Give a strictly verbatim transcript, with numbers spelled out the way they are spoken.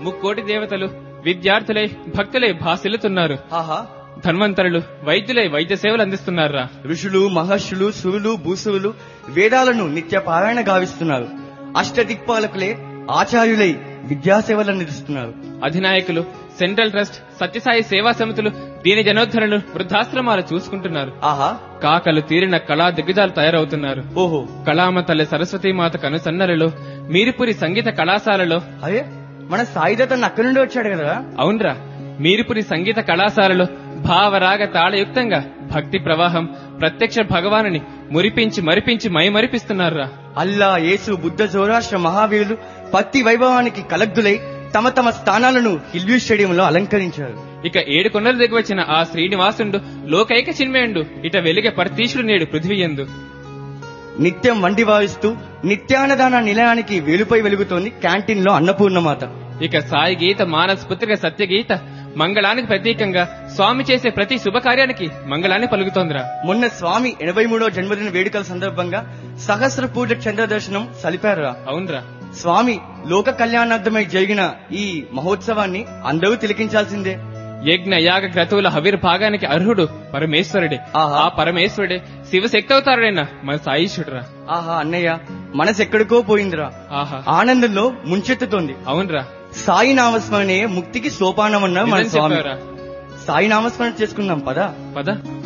ముక్కోటి దేవతలు విద్యార్థులై భక్తులై భాసిల్లుతున్నారు. ఆహా, ధన్వంతరులు వైద్యులై వైద్య సేవలు అందిస్తున్నారా. ఋషులు మహర్షులు సురులు భూసువులు వేదాలను నిత్య పారాయణ గావిస్తున్నారు. అష్టదిక్పాలకులే ఆచార్యులై విద్యాసేవలు అందిస్తున్నారు. అధినాయకులు సెంట్రల్ ట్రస్ట్ సత్యసాయి సేవా సమితులు దీని జనోద్ధరణలు వృద్ధాశ్రమాలు చూసుకుంటున్నారు. ఆహా, కాకలు తీరిన కళా దిగ్గజాలు తయారవుతున్నారు. ఓహో, కళామ తల్లి సరస్వతీమాత కనుసన్నలలో మీరిపురి సంగీత కళాశాలలో. అదే మన సాయిదతను అక్కడి నుండి వచ్చాడు కదా. అవునరా, మీరిపురి సంగీత కళాశాలలో భావరాగ తాళయుక్తంగా భక్తి ప్రవాహం ప్రత్యక్ష భగవానుని మురిపించి మరిపించి మైమరిపిస్తున్నారా. అల్లా, యేసు, బుద్ధ, జోరాష్ట్ర మహావీరులు భక్తి వైభవానికి కలగ్గులై తమ తమ స్థానాలను హిల్వ్యూ స్టేడియంలో అలంకరించారు. ఇక ఏడు కొండలు దిగి వచ్చిన ఆ శ్రీనివాసుండు లోకైక చిన్మయుండు ఇట వెలిగే పరతీశుడు నేడు పృథ్వీయందు. నిత్యం వండి వాయిస్తూ నిత్యాన్నదాన నిలయానికి వేలుపై వెలుగుతోంది క్యాంటీన్ లో అన్నపూర్ణమాత. ఇక సాయి గీత మానస్ పుత్రిక సత్యగీత మంగళానికి ప్రతీకంగా స్వామి చేసే ప్రతి శుభకార్యానికి మంగళాన్ని పలుకుతోందిరా. మొన్న స్వామి ఎనభై మూడవ జన్మదిన వేడుకల సందర్భంగా సహస్ర పూజ చంద్ర దర్శనం సలిపారురా. అవునరా, స్వామి లోక కళ్యాణార్థమై జరిగిన ఈ మహోత్సవాన్ని అందరూ తిలకించాల్సిందే. యజ్ఞ యాగ క్రతువుల హవిర్భాగానికి అర్హుడు పరమేశ్వరుడే. ఆహా. ఆ పరమేశ్వరుడే శివశక్తి అవతారుడైన మన సాయిషుడురా. ఆహా అన్నయ్య, మనసు ఎక్కడికో పోయిందిరా. ఆహా, ఆనందంలో ముంచెత్తుతోంది. అవునరా, సాయి నామస్మరణే ముక్తికి సోపానమన్న మన నిజం స్వామి. చెప్పావురా. సాయి నామస్మరణ చేసుకుందాం పదా పద.